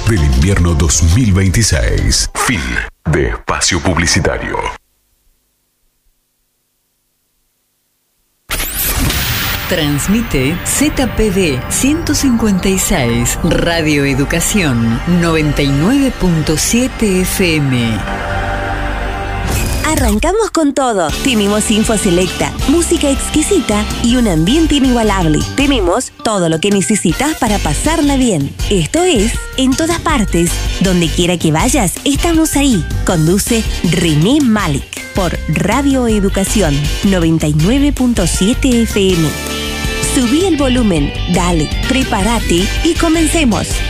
del invierno 2026. Fin de espacio publicitario. Transmite ZPD 156, Radio Educación 99.7 FM. Arrancamos con todo. Tenemos info selecta, música exquisita y un ambiente inigualable. Tenemos todo lo que necesitas para pasarla bien. Esto es En Todas Partes. Donde quiera que vayas, estamos ahí. Conduce René Malik por Radio Educación 99.7 FM. Subí el volumen, dale, prepárate y comencemos.